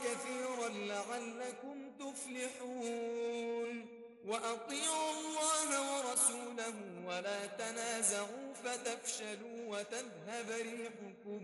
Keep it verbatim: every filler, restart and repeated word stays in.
كثيرا لعلكم تفلحون وأطيعوا الله ورسوله ولا تنازعوا فتفشلوا وتذهب ريحكم